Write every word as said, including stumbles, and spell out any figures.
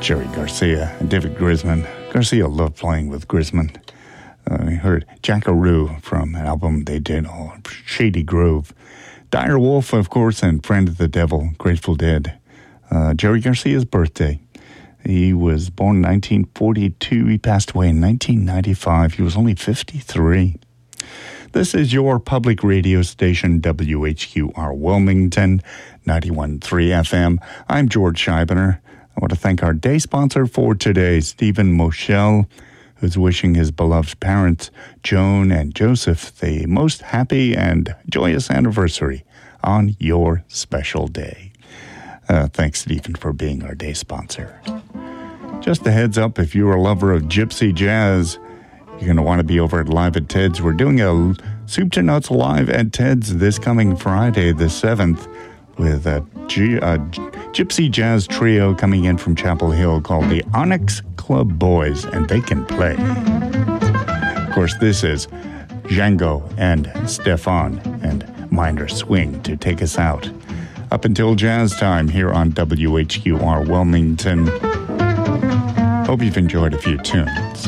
Jerry Garcia and David Grisman. Garcia loved playing with Grisman. Uh, we heard Jackaroo from an album they did, oh, Shady Grove. Dire Wolf, of course, and Friend of the Devil, Grateful Dead. Uh, Jerry Garcia's birthday. He was born in nineteen forty-two. He passed away in nineteen ninety-five. He was only fifty-three. This is your public radio station, W H Q R Wilmington, ninety-one point three F M. I'm George Scheibner. I want to thank our day sponsor for today, Stephen Moschel, who's wishing his beloved parents, Joan and Joseph, the most happy and joyous anniversary on your special day. Uh, thanks, Stephen, for being our day sponsor. Just a heads up, if you're a lover of gypsy jazz, you're going to want to be over at Live at Ted's. We're doing a Soup to Nuts Live at Ted's this coming Friday, the seventh, with a, G- a gypsy jazz trio coming in from Chapel Hill called the Onyx Club Boys, and they can play. Of course, this is Django and Stefan and Minor Swing to take us out. Up until jazz time here on W H Q R Wilmington. Hope you've enjoyed a few tunes.